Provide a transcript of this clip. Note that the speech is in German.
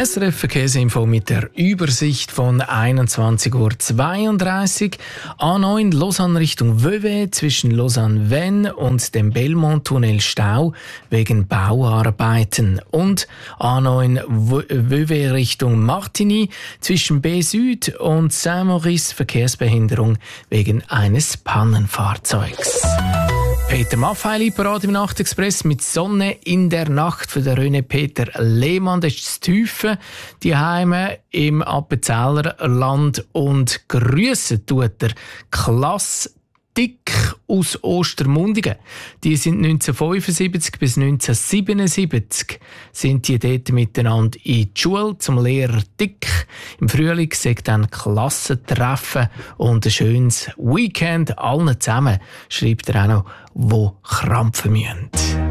SRF Verkehrsinfo mit der Übersicht von 21:32 Uhr. A9 Lausanne Richtung Vevey zwischen Lausanne-Vennes und dem Belmont-Tunnel Stau wegen Bauarbeiten. Und A9 Vevey Richtung Martigny zwischen B-Süd und Saint-Maurice Verkehrsbehinderung wegen eines Pannenfahrzeugs. Peter Maffeili parat im Nachtexpress mit Sonne in der Nacht für den René Peter Lehmann. Das ist das Tiefe, die Heime im Appenzeller Land. Und grüssen tut er Klasse Dick aus Ostermundigen. Die sind 1975 bis 1977 sind die dort miteinander in die Schule zum Lehrer Dick. Im Frühling sagt dann Klassentreffen und ein schönes Weekend allen zusammen, schreibt er auch noch, wo krampfen müssen.